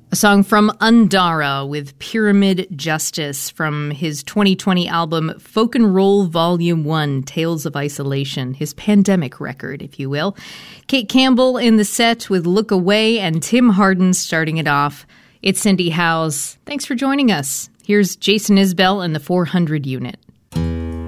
A song from Undara with Pyramid Justice from his 2020 album Folk and Roll Volume 1, Tales of Isolation, his pandemic record, if you will. Kate Campbell in the set with Look Away and Tim Hardin starting it off. It's Cindy Howes. Thanks for joining us. Here's Jason Isbell and the 400 Unit.